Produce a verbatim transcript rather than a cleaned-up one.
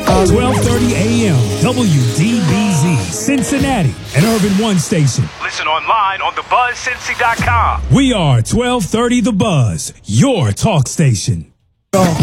twelve thirty a.m. W D B Z, Cincinnati, an Urban One station. Listen online on the buzz cincy dot com. We are twelve thirty The Buzz, your talk station.